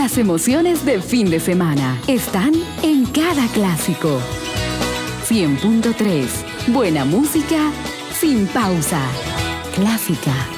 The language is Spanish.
Las emociones de fin de semana están en cada clásico. 100.3. Buena música sin pausa. Clásica.